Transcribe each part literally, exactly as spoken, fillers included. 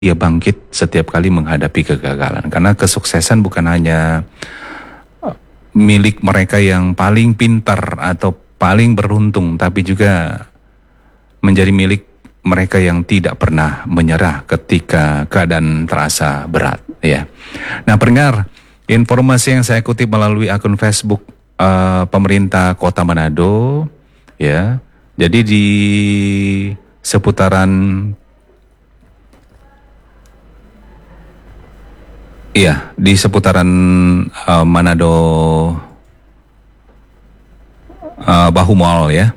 ia bangkit setiap kali menghadapi kegagalan. Karena kesuksesan bukan hanya milik mereka yang paling pintar atau paling beruntung, tapi juga menjadi milik mereka yang tidak pernah menyerah ketika keadaan terasa berat, ya. Nah, pendengar, informasi yang saya kutip melalui akun Facebook uh, pemerintah Kota Manado, ya. Jadi di seputaran Iya, di seputaran uh, Manado uh, Bahu Mall, ya.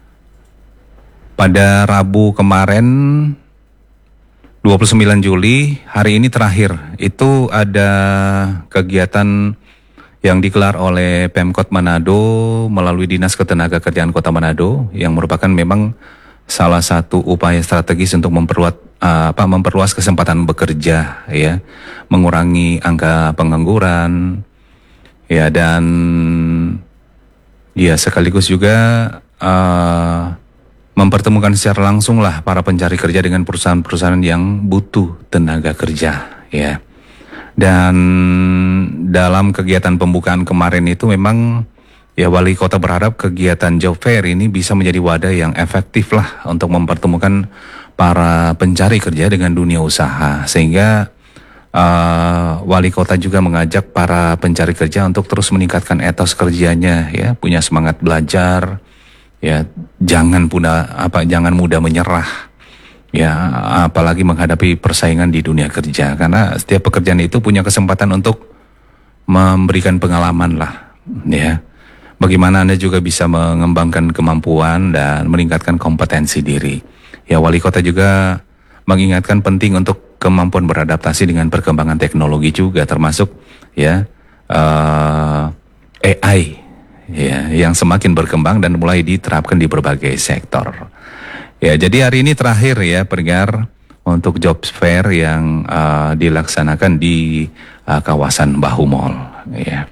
Pada Rabu kemarin dua puluh sembilan Juli, hari ini terakhir, itu ada kegiatan yang digelar oleh Pemkot Manado melalui Dinas Ketenagakerjaan Kota Manado, yang merupakan memang salah satu upaya strategis untuk memperluas uh, apa memperluas kesempatan bekerja, ya, mengurangi angka pengangguran, ya, dan ya sekaligus juga uh, mempertemukan secara langsung lah para pencari kerja dengan perusahaan-perusahaan yang butuh tenaga kerja, ya. Dan dalam kegiatan pembukaan kemarin itu memang ya wali kota berharap kegiatan job fair ini bisa menjadi wadah yang efektif lah untuk mempertemukan para pencari kerja dengan dunia usaha, sehingga uh, wali kota juga mengajak para pencari kerja untuk terus meningkatkan etos kerjanya, ya, punya semangat belajar, ya, jangan mudah apa jangan mudah menyerah, ya, apalagi menghadapi persaingan di dunia kerja, karena setiap pekerjaan itu punya kesempatan untuk memberikan pengalaman lah, ya. Bagaimana Anda juga bisa mengembangkan kemampuan dan meningkatkan kompetensi diri. Ya, wali kota juga mengingatkan penting untuk kemampuan beradaptasi dengan perkembangan teknologi juga, termasuk ya uh, A I, ya, yang semakin berkembang dan mulai diterapkan di berbagai sektor. Ya, jadi hari ini terakhir, ya, pendengar, untuk job fair yang uh, dilaksanakan di uh, kawasan Bahu Mall, ya.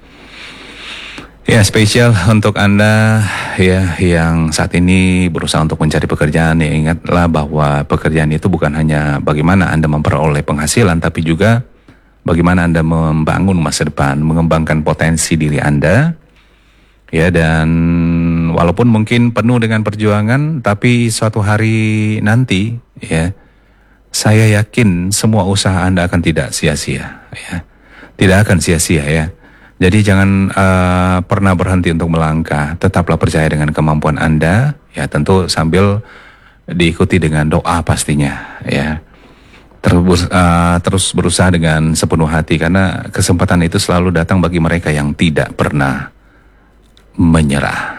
Ya, spesial untuk Anda, ya, yang saat ini berusaha untuk mencari pekerjaan, ya, ingatlah bahwa pekerjaan itu bukan hanya bagaimana Anda memperoleh penghasilan, tapi juga bagaimana Anda membangun masa depan, mengembangkan potensi diri Anda, ya, dan walaupun mungkin penuh dengan perjuangan, tapi suatu hari nanti, ya, saya yakin semua usaha Anda akan tidak sia-sia, ya, tidak akan sia-sia, ya. Jadi jangan uh, pernah berhenti untuk melangkah, tetaplah percaya dengan kemampuan Anda, ya, tentu sambil diikuti dengan doa pastinya, ya. Terus, uh, terus berusaha dengan sepenuh hati, karena kesempatan itu selalu datang bagi mereka yang tidak pernah menyerah.